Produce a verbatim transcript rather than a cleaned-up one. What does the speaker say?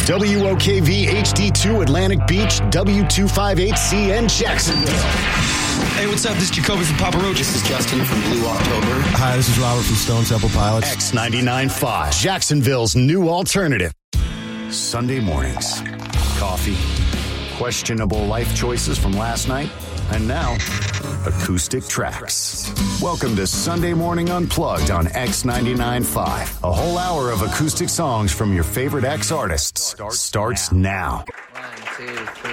W O K V H D two Atlantic Beach, W two fifty-eight C N Jacksonville. Hey, what's up? This is Jacoby from Papa Roach. This is Justin from Blue October. Hi, this is Robert from Stone Temple Pilots. X ninety-nine point five, Jacksonville's new alternative. Sunday mornings. Coffee. Questionable life choices from last night. And now, acoustic tracks. Welcome to Sunday Morning Unplugged on X ninety-nine point five. A whole hour of acoustic songs from your favorite X artists starts now. One, two, three.